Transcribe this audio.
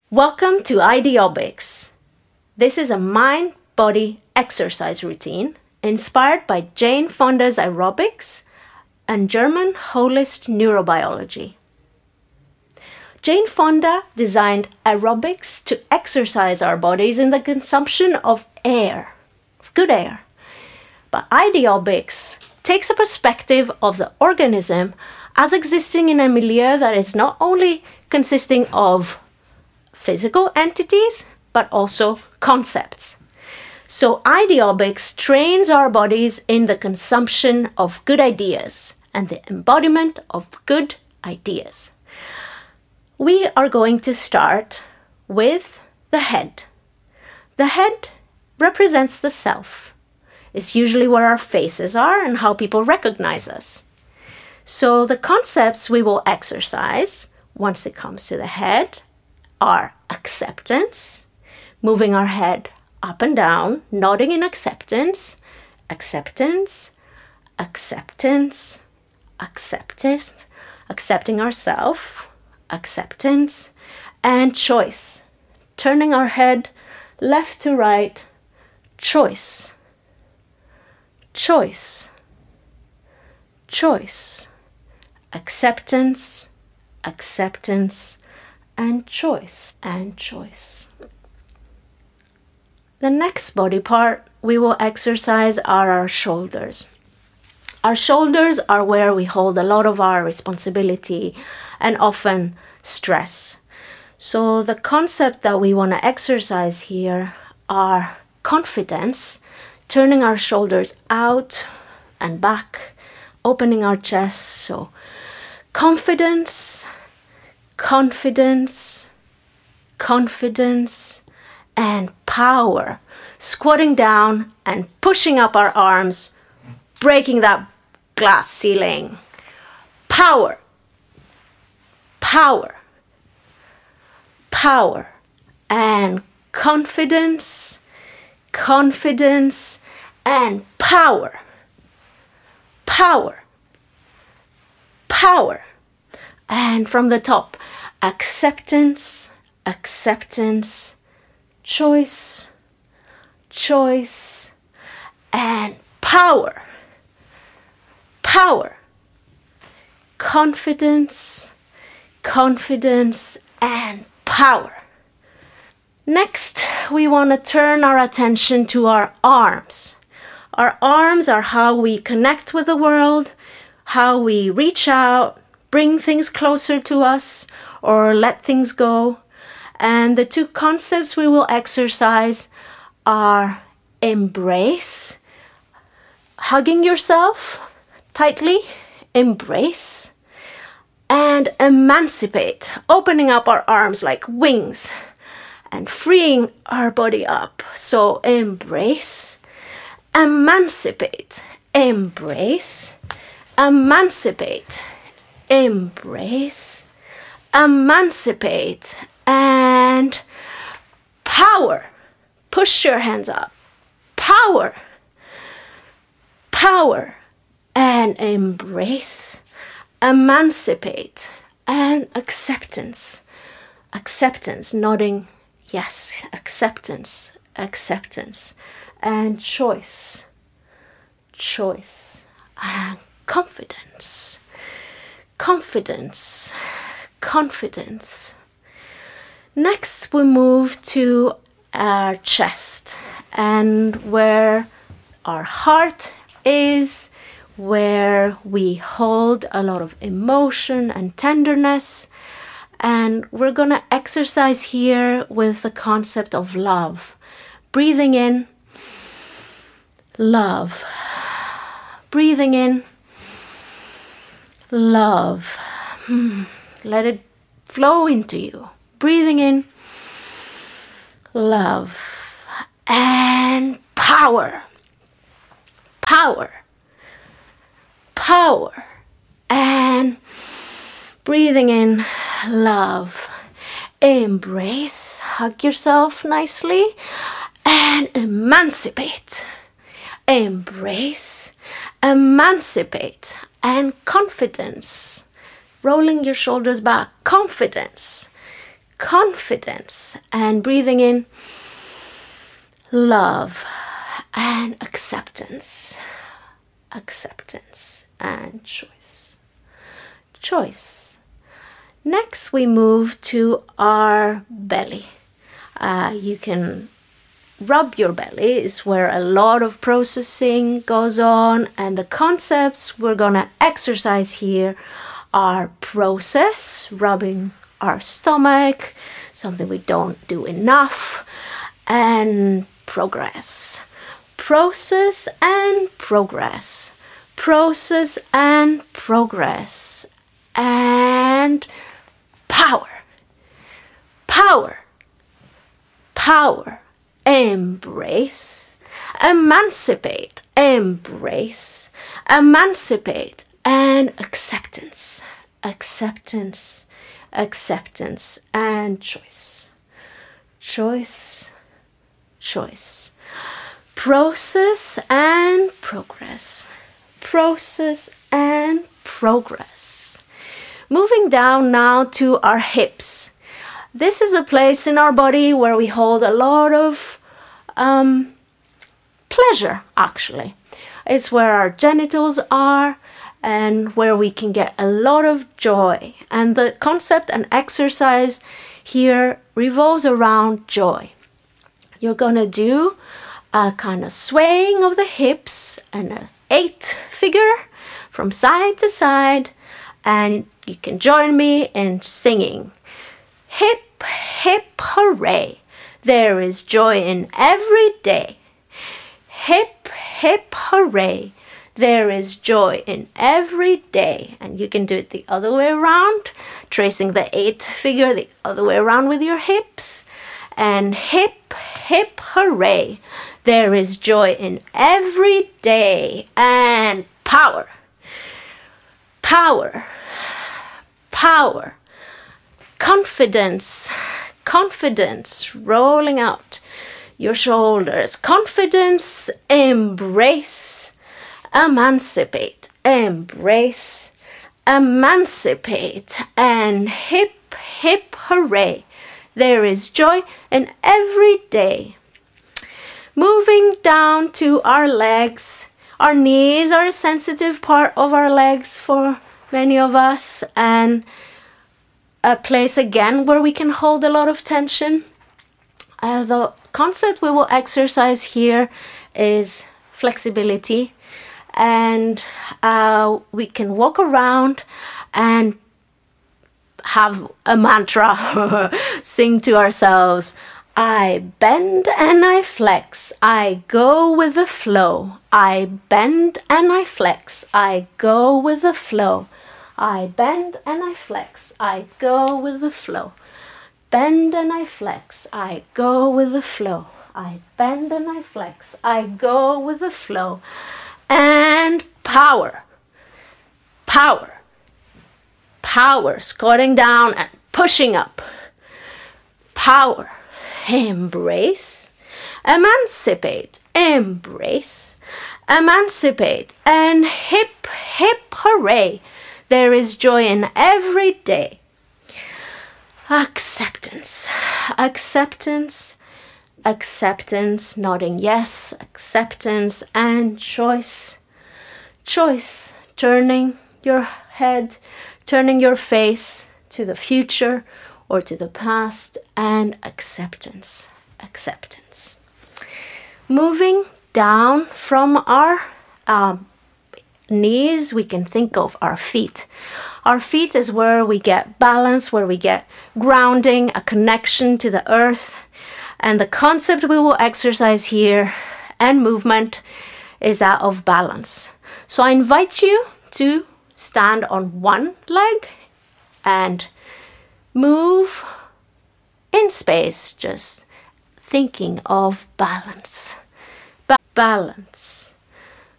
Welcome to Ideobics. This is a mind-body exercise routine inspired by Jane Fonda's aerobics and German holist neurobiology. Jane Fonda designed aerobics to exercise our bodies in the consumption of air, of good air. But Ideobics takes a perspective of the organism as existing in a milieu that is not only consisting of physical entities, but also concepts. So Ideobics trains our bodies in the consumption of good ideas and the embodiment of good ideas. We are going to start with the head. The head represents the self. It's usually where our faces are and how people recognize us. So the concepts we will exercise once it comes to the head are acceptance, moving our head up and down, nodding in acceptance, acceptance, acceptance, acceptance, accepting ourselves, acceptance, and choice, turning our head left to right, choice, choice, choice, acceptance, acceptance, and choice, and choice. The next body part we will exercise are our shoulders. Our shoulders are where we hold a lot of our responsibility and often stress. So the concept that we want to exercise here are confidence, turning our shoulders out and back, opening our chest. So confidence, confidence, confidence, and power. Squatting down and pushing up our arms, breaking that glass ceiling. Power, power, power, and confidence, confidence, and power, power, power. And from the top, acceptance, acceptance, choice, choice, and power, power, confidence, confidence, and power. Next, we want to turn our attention to our arms. Our arms are how we connect with the world, how we reach out, bring things closer to us, or let things go. And the two concepts we will exercise are embrace, hugging yourself tightly, embrace, and emancipate, opening up our arms like wings and freeing our body up. So embrace, emancipate, embrace, emancipate, embrace, emancipate, and power. Push your hands up. Power, power, and embrace, emancipate, and acceptance. Acceptance, nodding, yes, acceptance, acceptance, and choice, choice, and confidence, confidence, confidence. Next, we move to our chest and where our heart is, where we hold a lot of emotion and tenderness. And we're going to exercise here with the concept of love. Breathing in, love. Breathing in, love. Let it flow into you. Breathing in, love, and power, power, power, and breathing in, love, embrace, hug yourself nicely, and emancipate, embrace, emancipate, and confidence, rolling your shoulders back, confidence, confidence, and breathing in love and acceptance. Acceptance and choice. Choice. Next, we move to our belly. You can rub your belly. It's where a lot of processing goes on, and the concepts we're gonna exercise here are process, rubbing our stomach, something we don't do enough, and progress. Process and progress. Process and progress. And power. Power. Power. Embrace. Emancipate. Embrace. Emancipate. And acceptance. Acceptance. Acceptance. And choice. Choice. Choice. Process and progress. Process and progress. Moving down now to our hips. This is a place in our body where we hold a lot of pleasure, actually. It's where our genitals are and where we can get a lot of joy. And the concept and exercise here revolves around joy. You're gonna do a kind of swaying of the hips and an 8 figure from side to side, and you can join me in singing. Hip, hip, hooray, there is joy in every day. Hip, hip, hooray, there is joy in every day. And you can do it the other way around, tracing the 8 figure the other way around with your hips. And hip, hip, hooray, there is joy in every day. And power. Power. Power. Confidence. Confidence. Rolling out your shoulders. Confidence. Embrace. Emancipate. Embrace. Emancipate. And hip, hip, hooray. There is joy in every day. Moving down to our legs. Our knees are a sensitive part of our legs for many of us, and a place again where we can hold a lot of tension. The concept we will exercise here is flexibility, and we can walk around and have a mantra, sing to ourselves. I bend and I flex, I go with the flow. I bend and I flex, I go with the flow. I bend and I flex, I go with the flow. Bend and I flex, I go with the flow. I bend and I flex, I go with the flow. And power. Power. Power, squatting down and pushing up. Power. Embrace, emancipate, embrace, emancipate, and hip, hip, hooray. There is joy in every day. Acceptance, acceptance, acceptance, nodding yes, acceptance, and choice. Choice, turning your head, turning your face to the future or to the past, and acceptance, acceptance. Moving down from our knees, we can think of our feet. Our feet is where we get balance, where we get grounding, a connection to the earth. And the concept we will exercise here and movement is that of balance. So I invite you to stand on one leg and move in space, just thinking of balance. Balance.